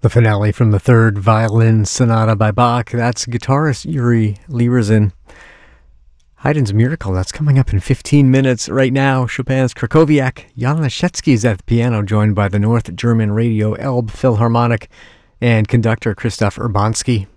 The finale from the third violin sonata by Bach. That's guitarist Yuri Lieberson. Haydn's Miracle, that's coming up in 15 minutes. Right now, Chopin's Krakowiak. Jan Leschetski is at the piano, joined by the North German Radio Elbe Philharmonic and conductor Christoph Urbanski.